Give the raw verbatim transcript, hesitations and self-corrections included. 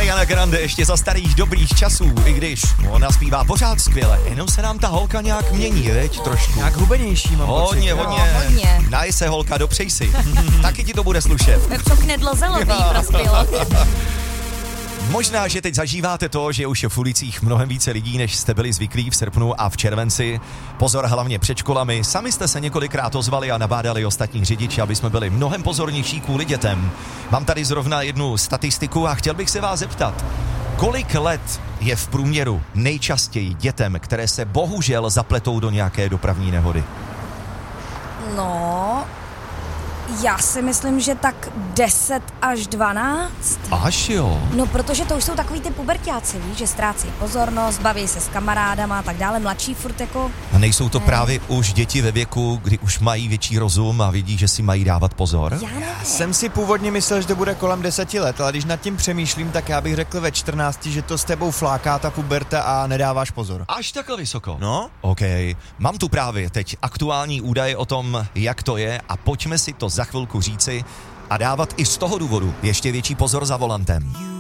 Ariana Grande ještě za starých dobrých časů, i když ona zpívá pořád skvěle, jenom se nám ta holka nějak mění, veď, trošku. Nějak hubenější, mám pocit. Hodně, hodně. No, hodně. Naj se holka, dopřej si. Taky ti to bude slušet. Pepřo knedlo zelový prospělo. Možná, že teď zažíváte to, že už je v ulicích mnohem více lidí, než jste byli zvyklí v srpnu a v červenci. Pozor hlavně před školami. Sami jste se několikrát ozvali a nabádali ostatní řidiči, aby jsme byli mnohem pozornější kvůli dětem. Mám tady zrovna jednu statistiku a chtěl bych se vás zeptat, kolik let je v průměru nejčastěji dětem, které se bohužel zapletou do nějaké dopravní nehody? No, já si myslím, že tak deset až dvanáct. Až jo. No, protože to už jsou takový ty puberťáci, víš, že ztrácí pozornost, baví se s kamarádama a tak dále, mladší furt jako... A nejsou to právě už děti ve věku, kdy už mají větší rozum a vidí, že si mají dávat pozor? Já nevím. Jsem si původně myslel, že to bude kolem deseti let, ale když nad tím přemýšlím, tak já bych řekl ve čtrnácti, že to s tebou fláká ta puberta a nedáváš pozor. Až takhle vysoko? No? OK. Mám tu právě teď aktuální údaje o tom, jak to je a pojďme si to za chvilku říci a dávat i z toho důvodu ještě větší pozor za volantem.